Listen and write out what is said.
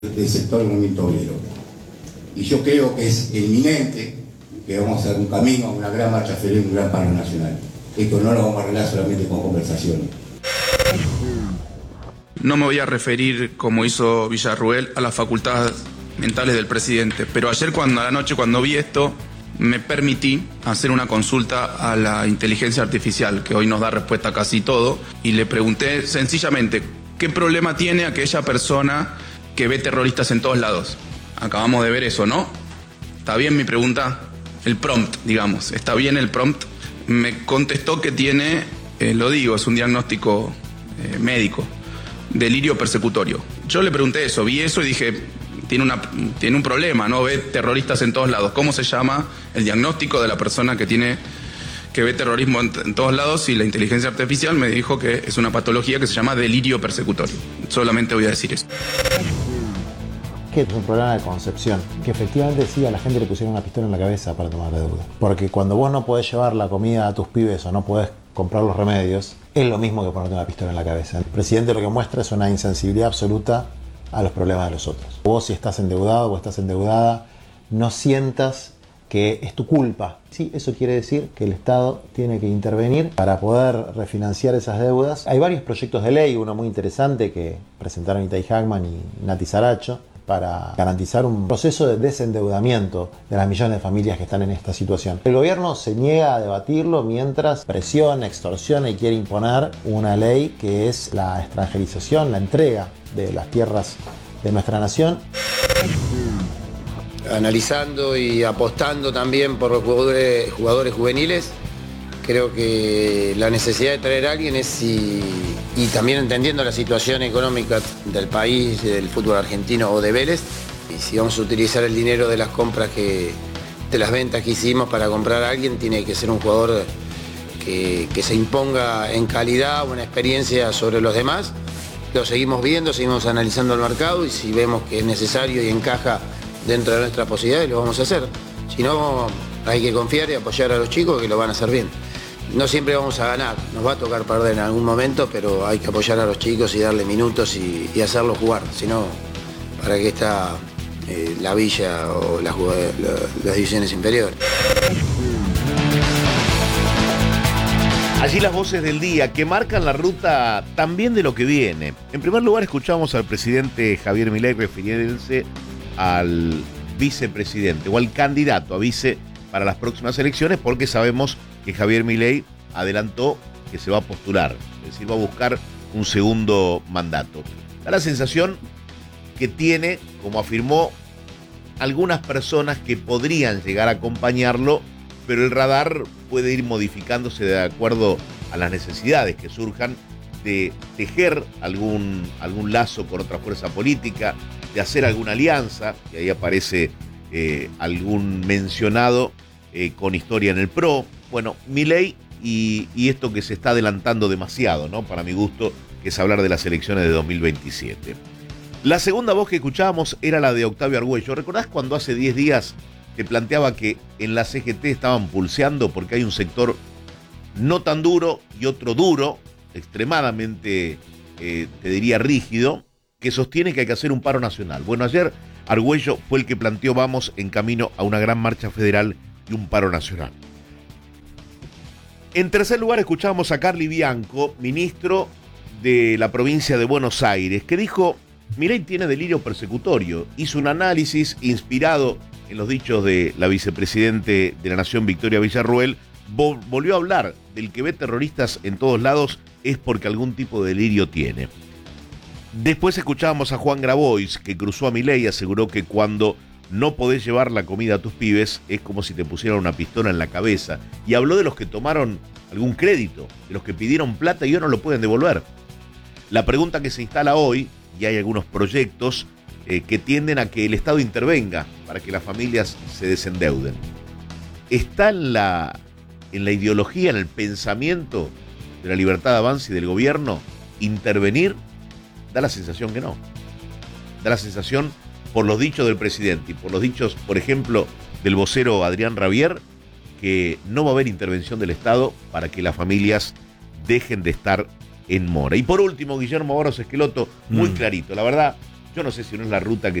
del sector del movimiento obrero. Y yo creo que es inminente que vamos a hacer un camino a una gran marcha feliz, un gran paro nacional. Esto no lo vamos a arreglar solamente con conversaciones. No me voy a referir, como hizo Villarruel, a las facultades mentales del presidente, pero ayer a la noche cuando vi esto, me permití hacer una consulta a la inteligencia artificial, que hoy nos da respuesta a casi todo, y le pregunté sencillamente, ¿qué problema tiene aquella persona que ve terroristas en todos lados? Acabamos de ver eso, ¿no? ¿Está bien mi pregunta? El prompt, digamos, ¿está bien el prompt? Me contestó que tiene, es un diagnóstico médico, delirio persecutorio. Yo le pregunté eso, vi eso y dije, tiene un problema, ¿no? Ve terroristas en todos lados. ¿Cómo se llama el diagnóstico de la persona que ve terrorismo en todos lados? Y la inteligencia artificial me dijo que es una patología que se llama delirio persecutorio. Solamente voy a decir eso. Que es un problema de concepción, que efectivamente sí, a la gente le pusieron una pistola en la cabeza para tomar deuda. Porque cuando vos no podés llevar la comida a tus pibes o no podés comprar los remedios, es lo mismo que ponerte una pistola en la cabeza. El presidente lo que muestra es una insensibilidad absoluta a los problemas de los otros. Vos, si estás endeudado o estás endeudada, no sientas que es tu culpa. Sí, eso quiere decir que el Estado tiene que intervenir para poder refinanciar esas deudas. Hay varios proyectos de ley, uno muy interesante que presentaron Itay Hackman y Nati Saracho, para garantizar un proceso de desendeudamiento de las millones de familias que están en esta situación. El gobierno se niega a debatirlo mientras presiona, extorsiona y quiere imponer una ley que es la extranjerización, la entrega de las tierras de nuestra nación. Analizando y apostando también por los jugadores juveniles, creo que la necesidad de traer a alguien es y también entendiendo la situación económica del país, del fútbol argentino o de Vélez, y si vamos a utilizar el dinero de las compras de las ventas que hicimos para comprar a alguien, tiene que ser un jugador que se imponga en calidad o en experiencia sobre los demás. Lo seguimos viendo, seguimos analizando el mercado y si vemos que es necesario y encaja dentro de nuestras posibilidades, lo vamos a hacer. Si no, hay que confiar y apoyar a los chicos que lo van a hacer bien. No siempre vamos a ganar, nos va a tocar perder en algún momento, pero hay que apoyar a los chicos y darle minutos y hacerlos jugar. Si no, ¿para qué está la villa o las divisiones inferiores? Allí las voces del día que marcan la ruta también de lo que viene. En primer lugar escuchamos al presidente Javier Milei refiriéndose al vicepresidente o al candidato a vice para las próximas elecciones, porque sabemos que Javier Milei adelantó que se va a postular, es decir, va a buscar un segundo mandato. Da la sensación que tiene, como afirmó, algunas personas que podrían llegar a acompañarlo, pero el radar puede ir modificándose de acuerdo a las necesidades que surjan de tejer algún lazo con otra fuerza política, de hacer alguna alianza, y ahí aparece algún mencionado con historia en el PRO. Bueno, Milei y esto que se está adelantando demasiado, ¿no? Para mi gusto, que es hablar de las elecciones de 2027. La segunda voz que escuchábamos era la de Octavio Argüello. ¿Recordás cuando hace 10 días te planteaba que en la CGT estaban pulseando porque hay un sector no tan duro y otro duro, extremadamente, te diría, rígido, que sostiene que hay que hacer un paro nacional? Bueno, ayer Argüello fue el que planteó vamos en camino a una gran marcha federal y un paro nacional. En tercer lugar escuchamos a Carly Bianco, ministro de la provincia de Buenos Aires, que dijo, Milei tiene delirio persecutorio. Hizo un análisis inspirado en los dichos de la vicepresidente de la Nación, Victoria Villarruel. Volvió a hablar del que ve terroristas en todos lados es porque algún tipo de delirio tiene. Después escuchábamos a Juan Grabois, que cruzó a Milei y aseguró que cuando no podés llevar la comida a tus pibes es como si te pusieran una pistola en la cabeza. Y habló de los que tomaron algún crédito, de los que pidieron plata y ahora no lo pueden devolver. La pregunta que se instala hoy, y hay algunos proyectos que tienden a que el Estado intervenga para que las familias se desendeuden. ¿Está en la ideología, en el pensamiento de la Libertad de Avance y del gobierno intervenir? Da la sensación que no. Da la sensación, por los dichos del presidente y por los dichos, por ejemplo, del vocero Adrián Rabier, que no va a haber intervención del Estado para que las familias dejen de estar en mora. Y por último, Guillermo Barros Esqueloto, muy clarito. La verdad, Yo no sé si no es la ruta que